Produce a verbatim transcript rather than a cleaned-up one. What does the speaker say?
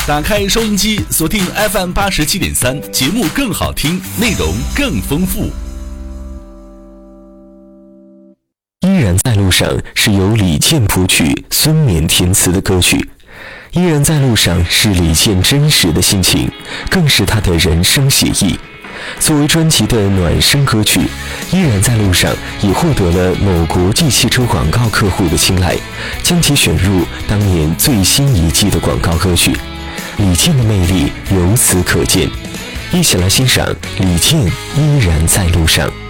打开收音机，锁定 F M 八十七点三，节目更好听，内容更丰富。 依然在路上是由李健谱曲、孙冕填词的歌曲。依然在路上是李健真实的心情，更是他的人生写意。作为专辑的暖声歌曲，依然在路上也获得了某国际汽车广告客户的青睐，将其选入当年最新一季的广告歌曲。李健的魅力由此可见，一起来欣赏李健依然在路上。